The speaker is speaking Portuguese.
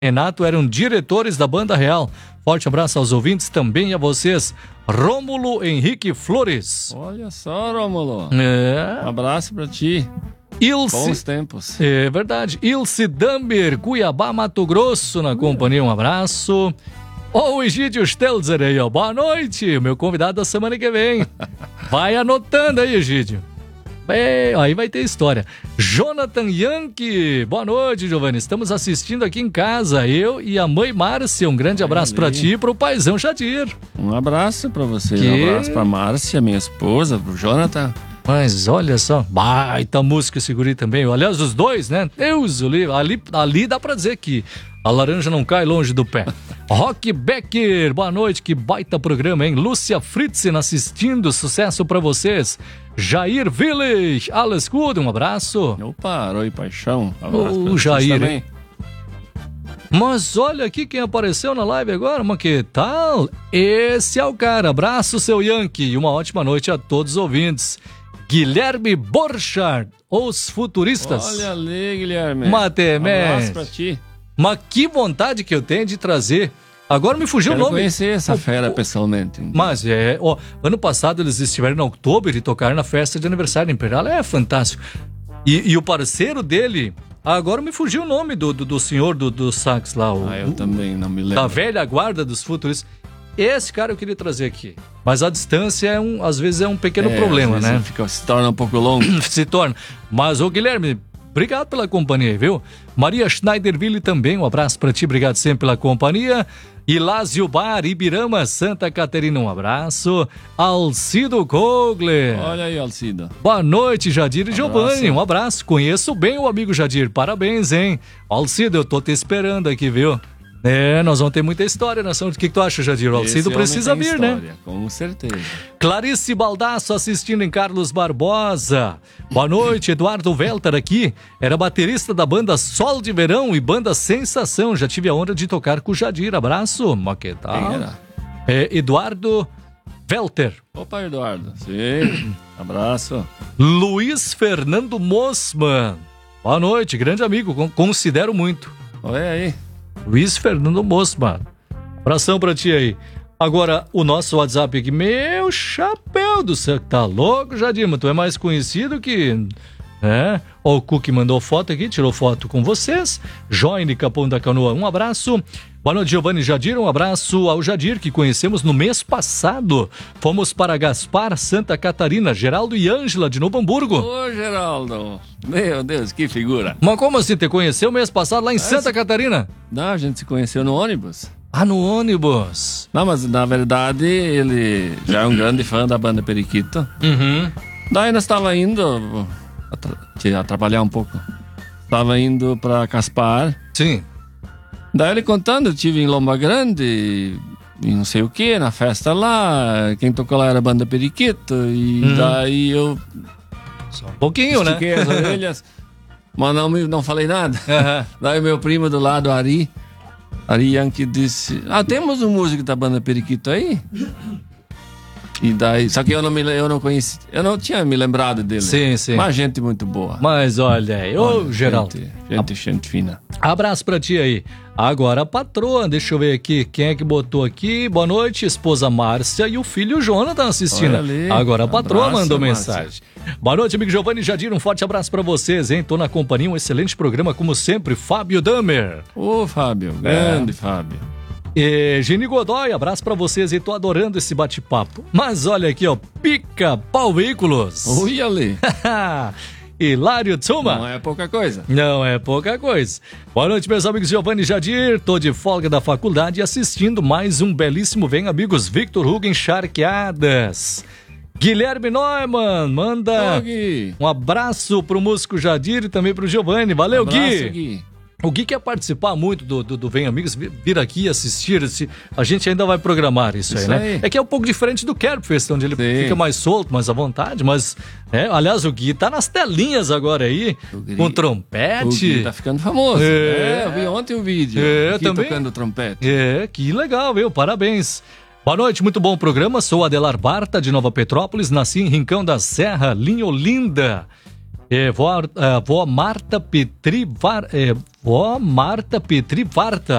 Renato eram diretores da Banda Real. Forte abraço aos ouvintes, também a vocês. Rômulo Henrique Flores. Olha só, Rômulo. Um abraço pra ti. Bons tempos. É verdade. Ilse Damber, Cuiabá, Mato Grosso, na companhia. Um abraço. O Egídio Stelzer aí, ó. Boa noite. Meu convidado da semana que vem. Vai anotando aí, Egídio. Aí vai ter história. Jonathan Yankee, boa noite, Giovanni. Estamos assistindo aqui em casa, eu e a mãe Márcia. Um grande abraço pra ti e pro paizão Jadir. Um abraço pra você, um abraço pra Márcia, minha esposa, pro Jonathan. Mas olha só, baita música esse guri também. Aliás, os dois, né? Deus, ali dá pra dizer que a laranja não cai longe do pé. Rock Becker, boa noite, que baita programa, hein? Lúcia Fritzen assistindo, sucesso pra vocês. Jair Village, Alice Good, um abraço. Opa, Aroi Paixão. O Jair, hein? Mas olha aqui quem apareceu na live agora, mas que tal? Esse é o cara, abraço seu Yankee e uma ótima noite a todos os ouvintes. Guilherme Borchardt, os futuristas. Olha ali, Guilherme. Matemé. Um abraço pra ti. Mas que vontade que eu tenho de trazer. Agora me fugiu o nome. Eu conheci essa fera pessoalmente. Mas ano passado eles estiveram em outubro e tocaram na festa de aniversário Imperial. É fantástico. E o parceiro dele, agora me fugiu o nome do senhor do sax lá. Eu também não me lembro. Da velha guarda dos futuristas. Esse cara eu queria trazer aqui. Mas a distância às vezes é um pequeno problema, né? Se torna um pouco longo. Se torna. Mas, Guilherme, obrigado pela companhia, viu? Maria Schneiderville também, um abraço pra ti, obrigado sempre pela companhia. Ilásio Bar, Ibirama, Santa Catarina, um abraço. Alcido Kogler. Olha aí, Alcido. Boa noite, Jadir e Giovanni, um abraço. Conheço bem o amigo Jadir, parabéns, hein? Alcido, eu tô te esperando aqui, viu? Nós vamos ter muita história, né? O que tu acha, Jadir? O Alcido precisa vir, história, né? Com certeza. Clarice Baldasso assistindo em Carlos Barbosa. Boa noite, Eduardo Velter aqui. Era baterista da banda Sol de Verão e banda Sensação. Já tive a honra de tocar com o Jadir. Abraço. Maqueta. Quem era? Eduardo Velter. Opa, Eduardo. Sim. Abraço. Luiz Fernando Mossman. Boa noite, grande amigo. Considero muito. Olha aí. Luiz Fernando Mossman. Abração pra ti aí. Agora, o nosso WhatsApp aqui. Meu chapéu do céu. Tá louco, Jadir? Mas tu é mais conhecido que... Ó, o Cook mandou foto aqui, tirou foto com vocês. Joine Capão da Canoa, um abraço. Boa noite, Giovanni e Jadir. Um abraço ao Jadir, que conhecemos no mês passado. Fomos para Gaspar, Santa Catarina. Geraldo e Ângela, de Novo Hamburgo. Ô, Geraldo. Meu Deus, que figura. Mas como assim? Te conheceu mês passado lá em Santa Catarina? Não, a gente se conheceu no ônibus. Ah, no ônibus. Não, mas na verdade ele já é um grande fã da banda Periquito. Uhum. Daí nós estávamos indo a trabalhar um pouco. Estava indo para Gaspar. Sim. Daí ele contando, eu estive em Lomba Grande e não sei o que, na festa lá, quem tocou lá era a banda Periquito, e daí eu... Só um pouquinho, estiquei as orelhas, mas não falei nada. Uhum. Daí meu primo do lado, Ari Yankee, disse, temos um músico da banda Periquito aí? E daí, só que eu não conheci, eu não tinha me lembrado dele. Sim, sim. Mas gente muito boa. Mas olha aí, Geraldo. Gente fina. Abraço pra ti aí. Agora a patroa, deixa eu ver aqui, quem é que botou aqui? Boa noite, esposa Márcia e o filho Jonathan assistindo. Agora a patroa mandou mensagem. Boa noite, amigo Giovanni e Jadir, um forte abraço pra vocês, hein? Tô na companhia, um excelente programa, como sempre, Fábio Damer. Ô, Fábio, grande Fábio. Geni Godoy, abraço pra vocês e tô adorando esse bate-papo. Mas olha aqui, ó, Pica-Pau Veículos. Ui, ali. Hilário Tsuma. Não é pouca coisa. Não é pouca coisa. Boa noite, meus amigos Giovanni e Jadir. Tô de folga da faculdade e assistindo mais um belíssimo Vem Amigos Victor Hugo Encharqueadas. Guilherme Neumann, manda um abraço pro músico Jadir e também pro Giovanni. Valeu, Gui. O Gui quer participar muito do Vem Amigos, vir aqui assistir. A gente ainda vai programar isso aí, né? É que é um pouco diferente do Kerbfest, onde ele fica mais solto, mais à vontade. Mas, aliás, o Gui tá nas telinhas agora aí, com trompete. O Gui tá ficando famoso. Eu vi ontem o vídeo. Aqui também tocando trompete. Que legal, viu? Parabéns. Boa noite, muito bom programa. Sou Adelar Barta, de Nova Petrópolis. Nasci em Rincão da Serra, linha Olinda. Vó Marta Petri Varta.